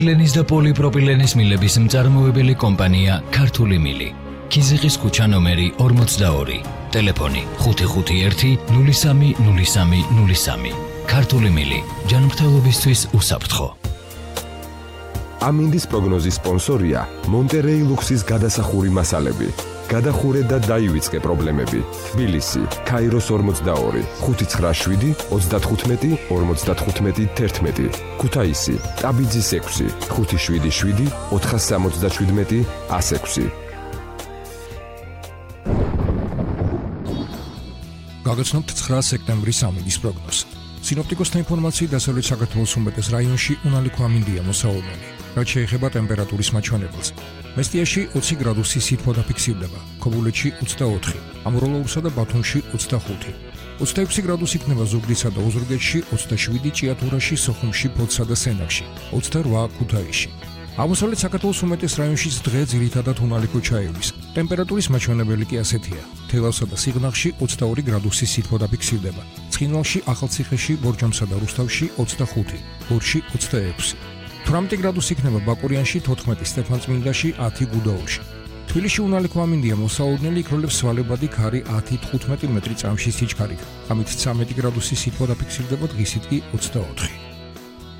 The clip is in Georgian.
პოლიპროპილენის და პოლიპროპილენის მილების მწარმოებელი კომპანია ქართული მილი. ქიზიყის ქუჩა ნომერი 42. ტელეფონი 551-030303. ქართული მილი. ჯანმრთელობისთვის უსაფრთხო. ამინდის პროგნოზის სპონსორია მონტერეი ლუქსის გადასახური მასალები. გადახურე და დაივიწყე პრობლემები. თბილისი, ქაიროს 42, 597, 35, 55, 11. ქუთაისი, ტაბიძის 6, 577, 477, 106. გაგაცნობთ 9 სექტემბრის ამინდის პროგნოზს. სინოპტიკოსთა ინფორმაციით დასავლეთ საქართველოს უმეტეს რაიონში უნალიქო ამინდია მოსაუბრებელი. რაც შეეხება ტემპერატურის მაჩვენებელს. მესტიაში 20 გრადუსი სითბო დაფიქსირდება, ქობულეთში 24, ამროლოურსა და ბათუმში 25. 26 გრადუსი იქნება ზუგდიდსა და ოზურგეთში, 27 ჭიათურაში, სოხუმში, ფოთსა და სენაკში, 28 ქუთაისში. აღმოსავლეთ საქართველოს უმეტეს რაიონშიც დღე ძირითადად უნალიქო ჩაივლის. ტემპერატურის მაჩვენებელი კი ასეთია: თელავსა და სიღნაღში 22 გრადუსი სითბო დაფიქსირდება, ცხინვალში, ახალციხეში, ბორჯომსა და რუსთავში 25, გორში 26. 18 გრადუსი იქნება ბაკურიანში, 14 სტეფანწმინდაში, 10 გუდაურში. თბილისში უნალიქო ამინდია მოსაუბრებელი, იქროლებს სვალებადი ქარი 10-15 მეტრი წამში სიჩქარით. ამით 13 გრადუსი სითბო დაფიქსირდება, დღისით კი 24.